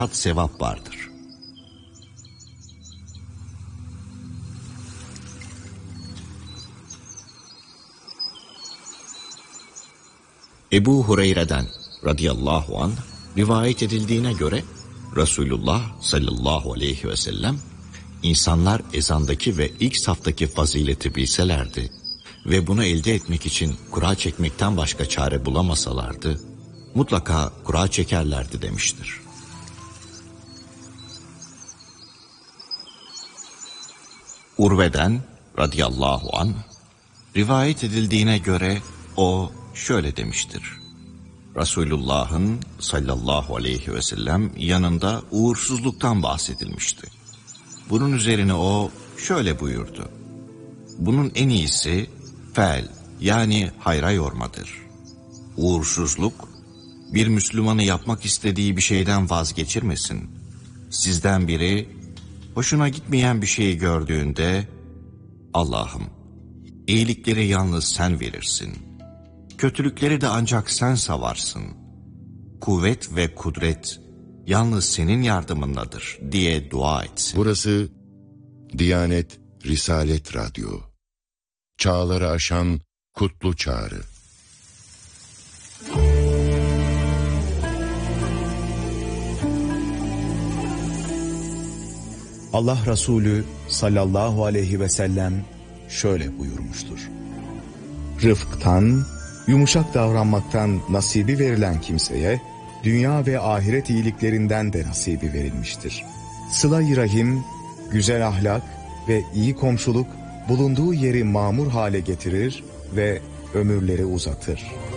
sevap vardır. Ebu Hureyre'den radıyallahu anh rivayet edildiğine göre Resulullah sallallahu aleyhi ve sellem insanlar ezandaki ve ilk saftaki fazileti bilselerdi ve bunu elde etmek için kura çekmekten başka çare bulamasalardı mutlaka kura çekerlerdi demiştir. Urve'den radıyallahu anh rivayet edildiğine göre o şöyle demiştir. Resulullah'ın sallallahu aleyhi ve sellem yanında uğursuzluktan bahsedilmişti. Bunun üzerine o şöyle buyurdu. Bunun en iyisi fel yani hayra yormadır. Uğursuzluk bir Müslümanı yapmak istediği bir şeyden vazgeçirmesin. Sizden biri hoşuna gitmeyen bir şeyi gördüğünde Allah'ım iyilikleri yalnız sen verirsin. Kötülükleri de ancak sen savarsın. Kuvvet ve kudret yalnız senin yardımındadır diye dua etsin. Burası Diyanet Risalet Radyo. Çağları aşan kutlu çağrı. Allah Resulü sallallahu aleyhi ve sellem şöyle buyurmuştur. Rıfktan, yumuşak davranmaktan nasibi verilen kimseye, dünya ve ahiret iyiliklerinden de nasibi verilmiştir. Sıla-i rahim, güzel ahlak ve iyi komşuluk bulunduğu yeri mamur hale getirir ve ömürleri uzatır.